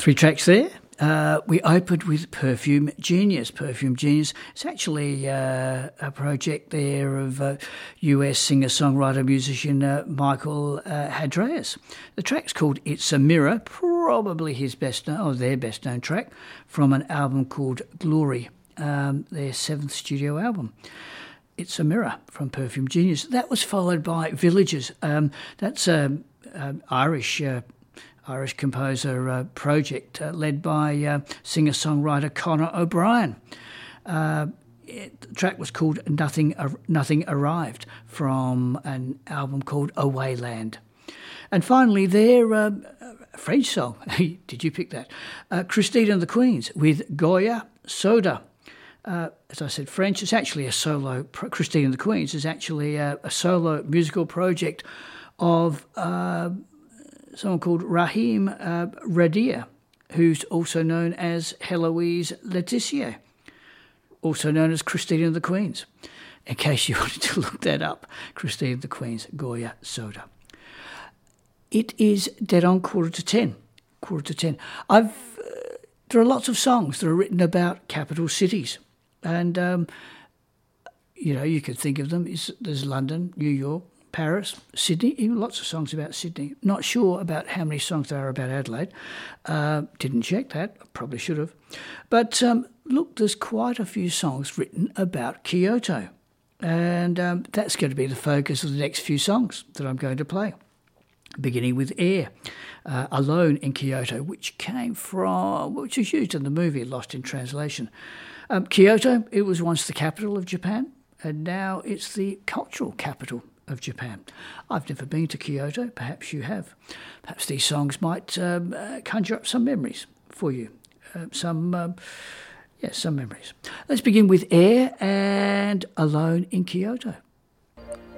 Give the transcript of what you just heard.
Three tracks there. We opened with Perfume Genius. Perfume Genius is actually a project there of US singer-songwriter musician Michael Hadreas. The track's called It's a Mirror, probably his best known, or their best known track, from an album called Glory, their seventh studio album. It's a Mirror from Perfume Genius. That was followed by Villagers. That's Irish composer project led by singer-songwriter Conor O'Brien. The track was called Nothing Arrived from an album called Awayland. And finally there, a French song. Did you pick that? Christine and the Queens with Goya Soda. As I said, French. It's actually a solo. Christine and the Queens is actually a solo musical project of someone called Raheem Radia, who's also known as Heloise Letitia, also known as Christine and the Queens. In case you wanted to look that up, Christine and the Queens, Goya Soda. It is dead on quarter to ten. There are lots of songs that are written about capital cities, and you could think of them. There's London, New York, Paris, Sydney, even lots of songs about Sydney. Not sure about how many songs there are about Adelaide. Didn't check that. I probably should have. But look, there's quite a few songs written about Kyoto. And that's going to be the focus of the next few songs that I'm going to play. Beginning with Air, Alone in Kyoto, which was used in the movie Lost in Translation. Kyoto, it was once the capital of Japan, and now it's the cultural capital of Japan. I've never been to Kyoto. Perhaps you have. Perhaps these songs might conjure up some memories for you. Some memories. Let's begin with Air and Alone in Kyoto.